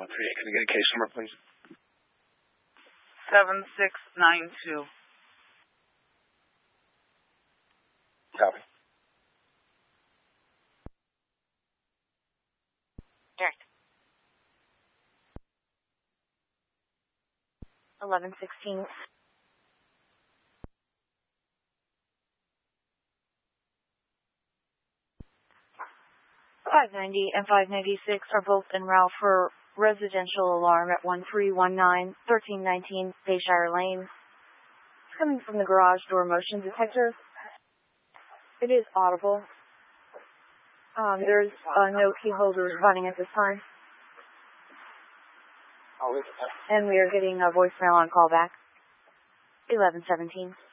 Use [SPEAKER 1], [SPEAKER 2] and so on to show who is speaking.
[SPEAKER 1] 138. Can you get a case number, please?
[SPEAKER 2] 7692.
[SPEAKER 1] Copy.
[SPEAKER 3] Direct. 1116. 590 and 596 are both en route for residential alarm at 1319, 1319 Bayshire Lane. It's coming from the garage door motion detector. It is audible. There's no key holders running at this time. And we are getting a voicemail on callback. 1117.